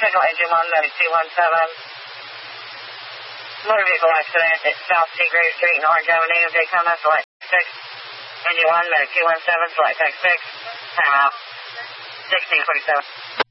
Signal engine 19217. Motor vehicle accident at South Seagrave Street in Orange Avenue, Daytona, flight 6. Engine 19217, flight tech 6. Time out. 1647.